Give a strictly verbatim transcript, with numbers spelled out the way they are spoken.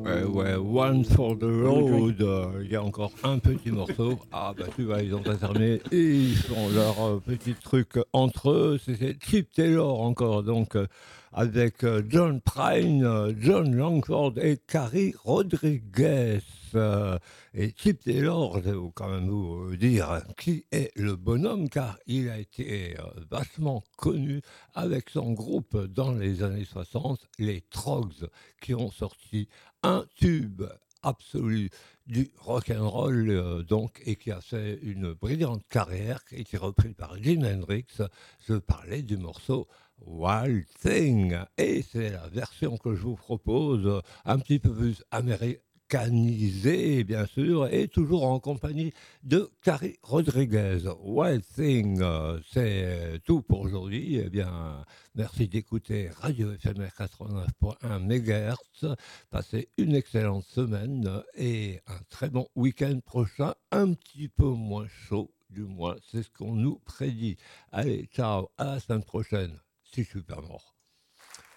Ouais, ouais, One for the Road, euh, il y a encore un petit morceau. Ah bah tu vois, ils ont pas terminé et ils font leur euh, petit truc entre eux. C'était Chip Taylor encore, donc euh, avec euh, John Prine, euh, John Langford et Carrie Rodriguez. Euh, et Chip Taylor, je vais vous- quand même vous euh, dire qui est le bonhomme, car il a été euh, vachement connu avec son groupe dans les années soixante, les Trogs, qui ont sorti un tube absolu du rock and roll euh, donc et qui a fait une brillante carrière qui a été repris par Jimi Hendrix. Je parlais du morceau Wild Thing et c'est la version que je vous propose, euh, un petit peu plus américanisée bien sûr et toujours en compagnie de Carrie Rodriguez. Wild Thing, euh, c'est tout pour aujourd'hui. Eh bien, merci d'écouter Radio F M R quatre-vingt-neuf virgule un mégahertz. Passez une excellente semaine et un très bon week-end prochain, un petit peu moins chaud, du moins, c'est ce qu'on nous prédit. Allez, ciao, à la semaine prochaine, si je suis pas mort.